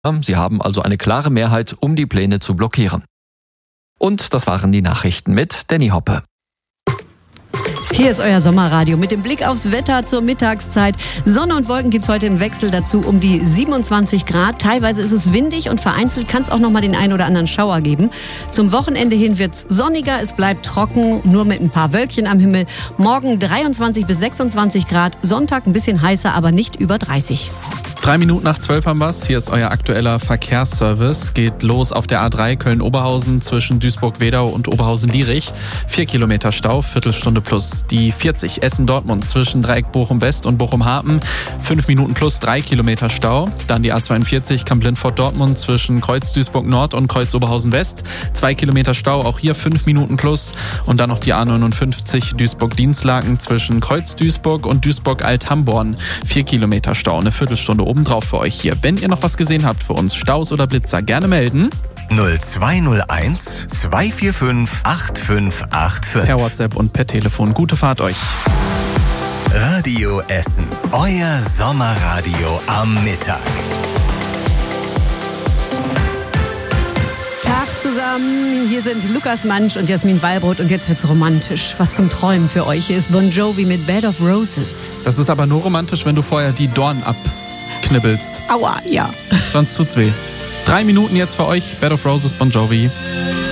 Sie haben also eine klare Mehrheit, um die Pläne zu blockieren. Und das waren die Nachrichten mit Danny Hoppe. Hier ist euer Sommerradio mit dem Blick aufs Wetter zur Mittagszeit. Sonne und Wolken gibt's heute im Wechsel, dazu um die 27 Grad. Teilweise ist es windig und vereinzelt kann es auch noch mal den einen oder anderen Schauer geben. Zum Wochenende hin wird's sonniger, es bleibt trocken, nur mit ein paar Wölkchen am Himmel. Morgen 23 bis 26 Grad, Sonntag ein bisschen heißer, aber nicht über 30. 3 Minuten nach 12 haben wir's. Hier ist euer aktueller Verkehrsservice. Geht los auf der A3 Köln-Oberhausen zwischen Duisburg-Wedau und Oberhausen-Lierich. 4 Kilometer Stau, Viertelstunde plus. Die 40 Essen-Dortmund zwischen Dreieck Bochum-West und Bochum-Hafen. 5 Minuten plus 3 Kilometer Stau. Dann die A42 Kamp-Lindfort-Dortmund zwischen Kreuz Duisburg-Nord und Kreuz Oberhausen-West. 2 Kilometer Stau, auch hier 5 Minuten plus. Und dann noch die A59 Duisburg-Dienstlaken zwischen Kreuz Duisburg und Duisburg-Alt-Hamborn. 4 Kilometer Stau, eine Viertelstunde obendrauf für euch hier. Wenn ihr noch was gesehen habt für uns, Staus oder Blitzer, gerne melden. 0201 245 8585. Per WhatsApp und per Telefon. Gute Fahrt euch. Radio Essen. Euer Sommerradio am Mittag. Tag zusammen, hier sind Lukas Mansch und Jasmin Wallbrot und jetzt wird's romantisch. Was zum Träumen für euch. Hier ist Bon Jovi mit Bed of Roses. Das ist aber nur romantisch, wenn du vorher die Dornen abknibbelst. Aua, ja. Sonst tut's weh. 3 Minuten jetzt für euch. Bed of Roses, Bon Jovi.